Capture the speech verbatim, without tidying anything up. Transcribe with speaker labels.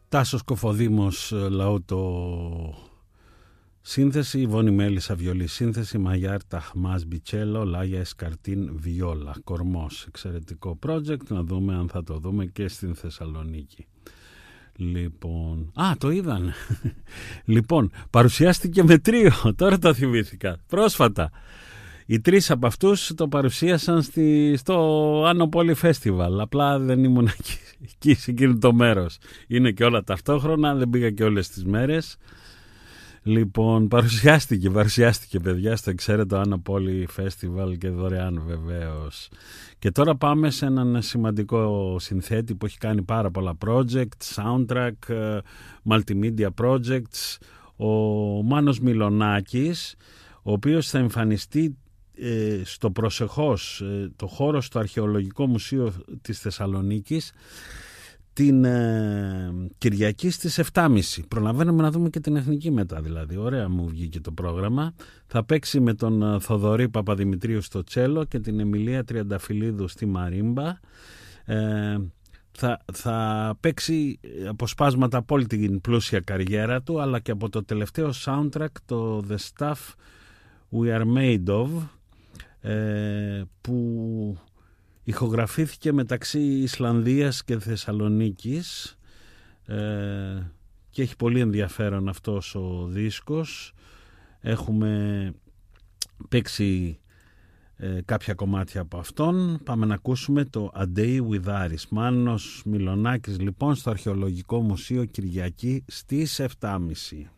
Speaker 1: Τάσος Κοφοδήμος λαούτο σύνθεση, Ιβόνη Μέλισσα βιολί σύνθεση, Μαγιάρ Ταχμάς Μπιτσέλο, Λάγια Εσκαρτίν βιόλα, κορμός. Εξαιρετικό project, να δούμε αν θα το δούμε και στην Θεσσαλονίκη. Λοιπόν, α, το είδαν. Λοιπόν, παρουσιάστηκε με τρίο, τώρα το θυμήθηκα, πρόσφατα. Οι τρεις από αυτούς το παρουσίασαν στη, στο Άνω Πόλη Φέστιβαλ. Απλά δεν ήμουν εκεί, εκεί σε εκείνο το μέρος. Είναι και όλα ταυτόχρονα, δεν πήγα και όλες τις μέρες. Λοιπόν, παρουσιάστηκε, παρουσιάστηκε παιδιά στο εξαίρετο Άνω Πόλη Φέστιβαλ και δωρεάν βεβαίως. Και τώρα πάμε σε έναν σημαντικό συνθέτη που έχει κάνει πάρα πολλά project, soundtrack, multimedia projects, ο Μάνος Μιλονάκης, ο οποίος θα εμφανιστεί ε, στο προσεχώς ε, το χώρο στο Αρχαιολογικό Μουσείο της Θεσσαλονίκης την ε, Κυριακή στις επτά και μισή. Προλαβαίνουμε να δούμε και την εθνική μετά δηλαδή. Ωραία μου βγήκε το πρόγραμμα. Θα παίξει με τον Θοδωρή Παπαδημητρίου στο τσέλο και την Εμιλία Τριανταφυλλίδου στη μαρίμπα. Ε, θα, θα παίξει αποσπάσματα από όλη την πλούσια καριέρα του, αλλά και από το τελευταίο soundtrack, το The Stuff We Are Made Of, ε, που ηχογραφήθηκε μεταξύ Ισλανδίας και Θεσσαλονίκης, ε, και έχει πολύ ενδιαφέρον αυτός ο δίσκος. Έχουμε παίξει ε, κάποια κομμάτια από αυτόν. Πάμε να ακούσουμε το A Day with Aris. Μάνος Μιλονάκης λοιπόν στο Αρχαιολογικό Μουσείο Κυριακή στις επτά και μισή.